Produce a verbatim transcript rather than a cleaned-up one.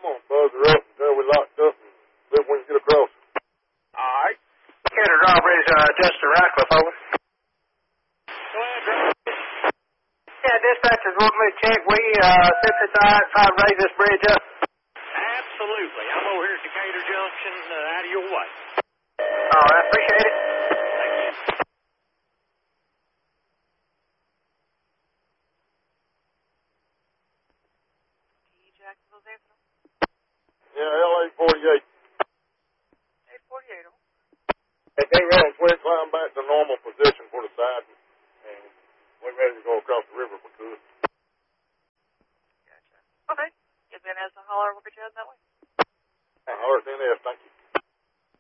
I'm going to buzz her up until we locked up and see if we can get across. All right. Canada Drawbridge, uh, Justin Ratcliffe, over. Go ahead, Drawbridge. Yeah, dispatchers want me to check. We, uh, since it's all right if I raise this bridge up. Absolutely. I'm over here at Decatur Junction, uh, out of your way. All right, appreciate it. Thank you. Jacksonville's answer. Yeah, L A forty-eight. eight forty-eight. Hey, they roll quick, climb back to normal.